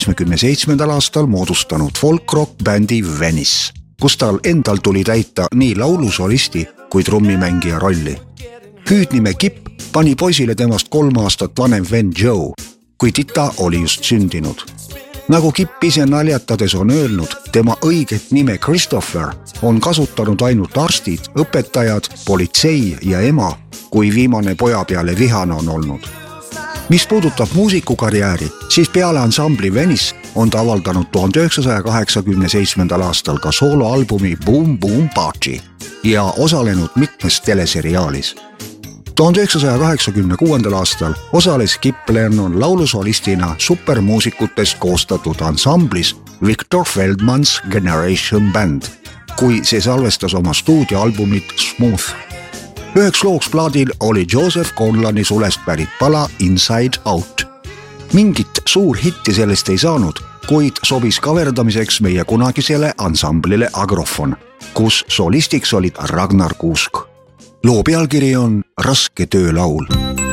1977. aastal moodustanud folk-rock bändi Venice, kus tal endal tuli täita nii laulusolisti kui trummimängija rolli. Hüüdnime Kip pani poisile temast 3 aastat vanem vend Joe, kui tita oli just sündinud. Nagu Kip ise naljatades on öelnud, tema õiget nime Christopher on kasutanud ainult arstid, õpetajad, politsei ja ema, kui viimane poja peale vihane on olnud. Mis puudutab muusikukarjääri, siis peale ansambli Venice on ta avaldanud 1987. aastal ka sooloalbumi Boom Boom Party ja osalenud mitmes teleseriaalis. 1986. aastal osales Kip Lennon laulusolistina supermuusikutest koostatud ansamblis Victor Feldman's Generation Band, kui see salvestas oma stuudioalbumit Smooth. Üheks looks plaadil oli Joseph Conlani sulest pärit pala Inside Out. Mingit suur hitti sellest ei saanud, kuid sobis kaverdamiseks meie kunagisele ansamblile Agrofon, kus solistiks olid Ragnar Kuusk. Loo pealkiri on Raske töölaul.